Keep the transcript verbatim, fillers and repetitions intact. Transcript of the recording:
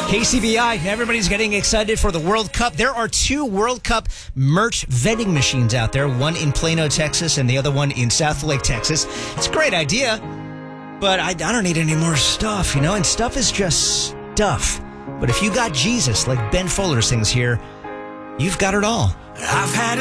K C B I, everybody's getting excited for the World Cup. There are two World Cup merch vending machines out there, one in Plano, Texas, and the other one in Southlake, Texas. It's a great idea, but I, I don't need any more stuff, you know, and stuff is just stuff. But if you got Jesus, like Ben Fuller sings here, you've got it all. I've had